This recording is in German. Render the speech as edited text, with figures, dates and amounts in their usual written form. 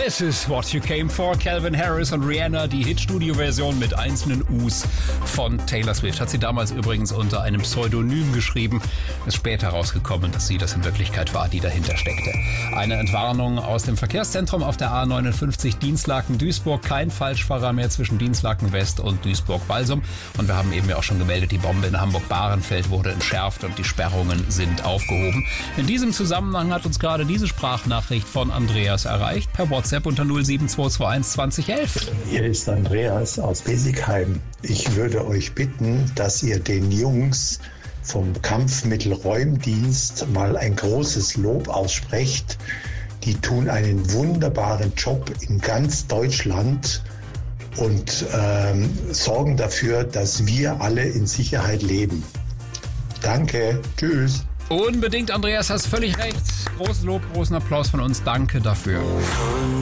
This is what you came for. Calvin Harris und Rihanna, die Hit-Studio-Version mit einzelnen U's von Taylor Swift. Hat sie damals übrigens unter einem Pseudonym geschrieben. Ist später rausgekommen, dass sie das in Wirklichkeit war, die dahinter steckte. Eine Entwarnung aus dem Verkehrszentrum auf der A59 Dinslaken-Duisburg. Kein Falschfahrer mehr zwischen Dinslaken West und Duisburg-Walsum. Und wir haben eben ja auch schon gemeldet, die Bombe in Hamburg-Bahrenfeld wurde entschärft und die Sperrungen sind aufgehoben. In diesem Zusammenhang hat uns gerade diese Sprachnachricht von Andreas erreicht, per WhatsApp unter 07221 2011. Hier ist Andreas aus Besigheim. Ich würde euch bitten, dass ihr den Jungs vom Kampfmittelräumdienst mal ein großes Lob aussprecht. Die tun einen wunderbaren Job in ganz Deutschland und sorgen dafür, dass wir alle in Sicherheit leben. Danke, tschüss. Unbedingt, Andreas, hast völlig recht. Großes Lob, großen Applaus von uns. Danke dafür.